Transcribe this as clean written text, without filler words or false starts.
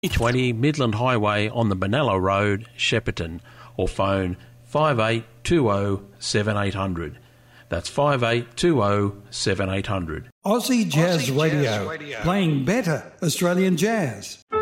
20 Midland Highway on the Benalla Road, Shepparton, or phone 5820 7800. That's 5820 7800. Aussie Jazz Radio, playing better Australian jazz.